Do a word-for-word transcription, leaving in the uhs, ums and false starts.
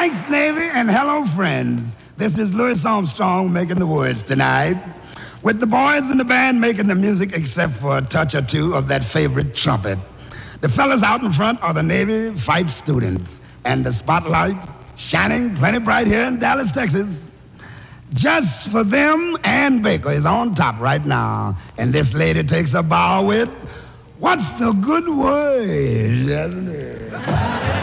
Thanks, Navy, and hello, friends. This is Louis Armstrong making the words tonight, with the boys in the band making the music except for a touch or two of that favorite trumpet. The fellas out in front are the Navy fight students, and the spotlight shining plenty bright here in Dallas, Texas. Just for them, Ann Baker is on top right now, and this lady takes a bow with, "What's the good word?"